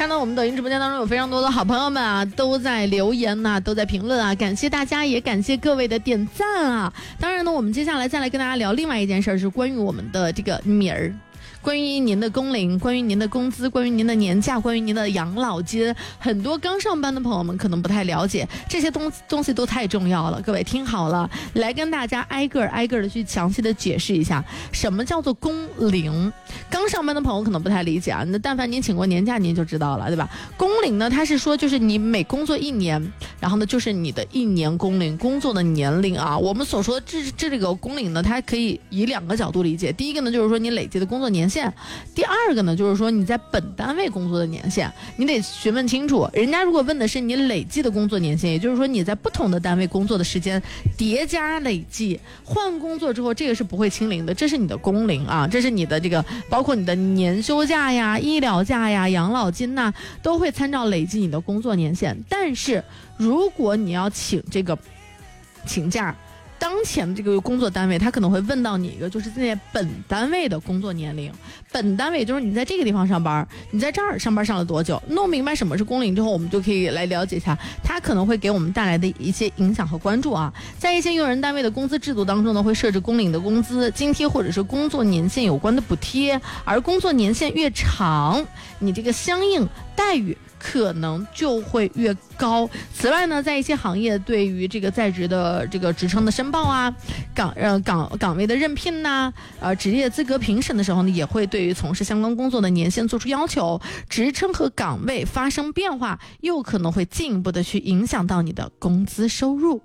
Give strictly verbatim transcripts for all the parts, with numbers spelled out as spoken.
看到我们抖音直播间当中有非常多的好朋友们啊，都在留言呐、啊，都在评论啊，感谢大家，也感谢各位的点赞啊。当然呢，我们接下来再来跟大家聊另外一件事，是关于我们的这个米儿。关于您的工龄，关于您的工资，关于您的年假，关于您的养老金，很多刚上班的朋友们可能不太了解，这些东东西都太重要了。各位听好了，来跟大家挨个挨个的去详细的解释一下，什么叫做工龄。刚上班的朋友可能不太理解啊，那但凡您请过年假，您就知道了，对吧？工龄呢，它是说就是你每工作一年，然后呢就是你的一年工龄，工作的年龄啊。我们所说的这这这个工龄呢，它可以以两个角度理解。第一个呢，就是说你累积的工作年限。第二个呢，就是说你在本单位工作的年限，你得询问清楚。人家如果问的是你累计的工作年限，也就是说你在不同的单位工作的时间叠加累计，换工作之后这个是不会清零的，这是你的工龄啊，这是你的这个包括你的年休假呀、医疗假呀、养老金呐、啊，都会参照累计你的工作年限。但是如果你要请这个请假，当前的这个工作单位他可能会问到你一个，就是在本单位的工作年龄。本单位就是你在这个地方上班，你在这儿上班上了多久，弄明白什么是工龄之后，我们就可以来了解一下它可能会给我们带来的一些影响和关注啊。在一些用人单位的工资制度当中呢，会设置工龄的工资津贴或者是工作年限有关的补贴，而工作年限越长，你这个相应待遇可能就会越高。此外呢，在一些行业对于这个在职的这个职称的申报啊，岗呃岗岗位的任聘呐、啊，呃职业资格评审的时候呢，也会对于从事相关工作的年限做出要求。职称和岗位发生变化，又可能会进一步的去影响到你的工资收入。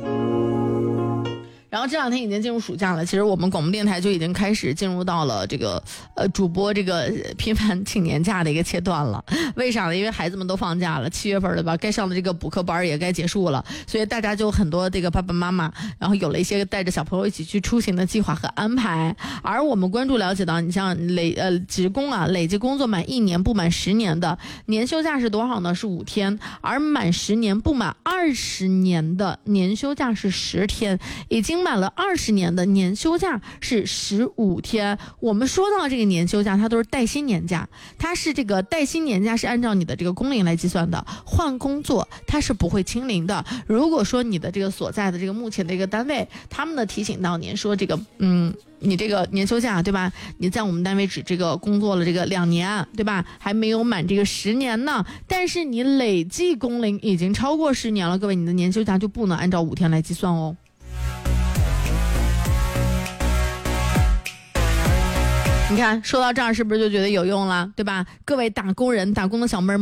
然后这两天已经进入暑假了，其实我们广播电台就已经开始进入到了这个呃主播这个频繁请年假的一个阶段了。为啥呢？因为孩子们都放假了，七月份了吧，该上的这个补课班也该结束了，所以大家就很多这个爸爸妈妈，然后有了一些带着小朋友一起去出行的计划和安排。而我们关注了解到，你像累呃职工啊，累计工作满一年不满十年的年休假是多少呢？是五天，而满十年不满二十年的年休假是十天，已经满了二十年的年休假是十五天。我们说到这个年休假，它都是带薪年假，它是这个带薪年假是按照你的这个工龄来计算的，换工作它是不会清零的。如果说你的这个所在的这个目前的一个单位，他们呢提醒到您说这个嗯。你这个年休假对吧？你在我们单位只这个工作了这个两年对吧？还没有满这个十年呢，但是你累计工龄已经超过十年了，各位，你的年休假就不能按照五天来计算哦。你看说到这儿是不是就觉得有用了，对吧？各位打工人、打工的小妹儿们。